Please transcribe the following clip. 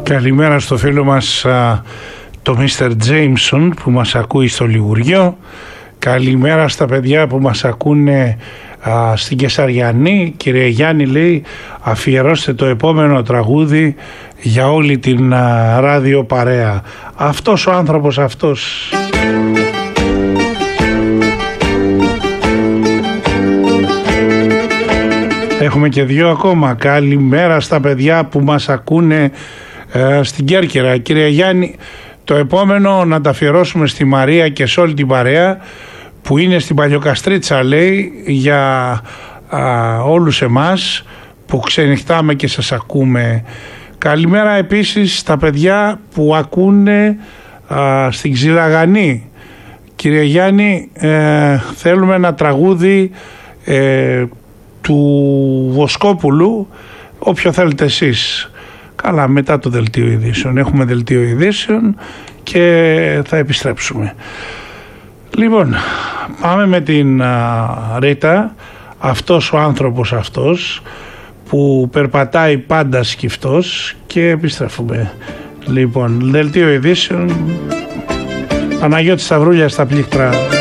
Καλημέρα στο φίλο μας το Mr. Jameson που μας ακούει στο Λιγουριό. Καλημέρα στα παιδιά που μας ακούνε στην Κεσαριανή. Κύριε Γιάννη, λέει, αφιερώστε το επόμενο τραγούδι για όλη την ράδιο παρέα. Αυτός ο άνθρωπος αυτός. Έχουμε και δύο ακόμα. Καλημέρα στα παιδιά που μας ακούνε στην Κέρκυρα. Κύριε Γιάννη, το επόμενο να τα αφιερώσουμε στη Μαρία και σε όλη την παρέα που είναι στην Παλιοκαστρίτσα, λέει, για όλους εμάς που ξενυχτάμε και σας ακούμε. Καλημέρα επίσης στα παιδιά που ακούνε στην Ξυλαγανή. Κύριε Γιάννη, θέλουμε ένα τραγούδι του Βοσκόπουλου, όποιο θέλετε εσείς. Καλά, μετά το δελτίο ειδήσεων. Έχουμε δελτίο ειδήσεων και θα επιστρέψουμε. Λοιπόν, πάμε με την Ρίτα. Αυτός ο άνθρωπος αυτός που περπατάει πάντα σκυφτός, και επιστρέφουμε. Λοιπόν, δελτίο ειδήσεων. Παναγιώτης Σταυρούλια στα πλήκτρα.